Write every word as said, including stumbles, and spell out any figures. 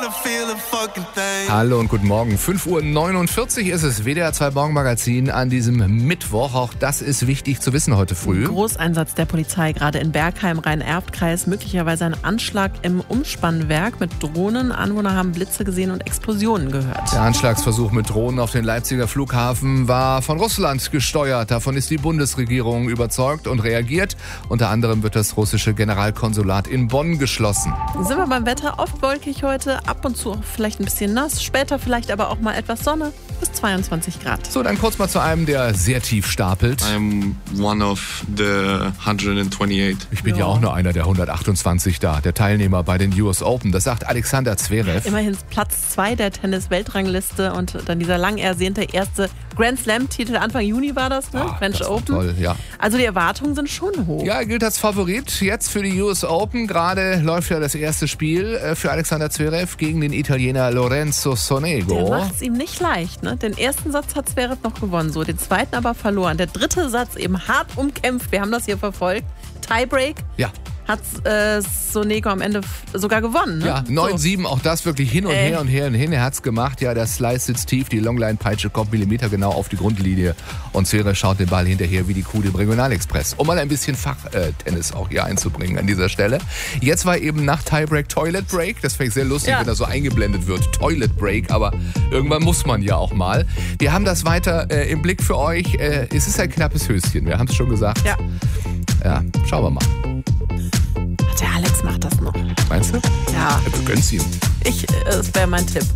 Hallo und guten Morgen. fünf Uhr neunundvierzig ist es, W D R zwei Morgenmagazin an diesem Mittwoch. Auch das ist wichtig zu wissen heute früh. Großeinsatz der Polizei gerade in Bergheim, Rhein-Erft-Kreis. Möglicherweise ein Anschlag im Umspannwerk mit Drohnen. Anwohner haben Blitze gesehen und Explosionen gehört. Der Anschlagsversuch mit Drohnen auf den Leipziger Flughafen war von Russland gesteuert. Davon ist die Bundesregierung überzeugt und reagiert. Unter anderem wird das russische Generalkonsulat in Bonn geschlossen. Sind wir beim Wetter? Oft wolkig heute, ab und zu auch vielleicht ein bisschen nass. Später vielleicht aber auch mal etwas Sonne, bis zweiundzwanzig Grad. So, dann kurz mal zu einem, der sehr tief stapelt. I'm one of the one hundred twenty-eight. Ich bin ja. ja auch nur einer der hundertachtundzwanzig da, der Teilnehmer bei den U S Open. Das sagt Alexander Zverev. Immerhin Platz zwei der Tennis-Weltrangliste und dann dieser lang ersehnte erste Grand Slam-Titel. Anfang Juni war das, ne? Ah, French das Open. Toll, ja. Also die Erwartungen sind schon hoch. Ja, er gilt als Favorit jetzt für die U S Open. Gerade läuft ja das erste Spiel für Alexander Zverev gegen den Italiener Lorenzo Sonego. Der macht es ihm nicht leicht, ne? Den ersten Satz hat Zverev noch gewonnen, so den zweiten aber verloren. Der dritte Satz eben hart umkämpft. Wir haben das hier verfolgt. Tiebreak. Ja. Hat äh, Sonego am Ende f- sogar gewonnen. Ne? Ja, neun sieben, so. Auch das wirklich hin und Ey. her und her und hin. Er hat's gemacht. Ja, der Slice sitzt tief, die Longline-Peitsche kommt millimetergenau auf die Grundlinie. Und Zverev schaut den Ball hinterher wie die Kuh dem Regionalexpress. Um mal ein bisschen Fachtennis auch hier einzubringen an dieser Stelle. Jetzt war eben nach Tiebreak Toilet Break. Das fände ich sehr lustig, ja. wenn da so eingeblendet wird. Toilet Break, aber irgendwann muss man ja auch mal. Wir haben das weiter äh, im Blick für euch. Äh, es ist ein knappes Höschen, wir haben es schon gesagt. Ja. Ja, schauen wir mal. Der Alex macht das noch. Meinst du? Ja. Ja, du gönnst ihm. Ich, äh, das wäre mein Tipp.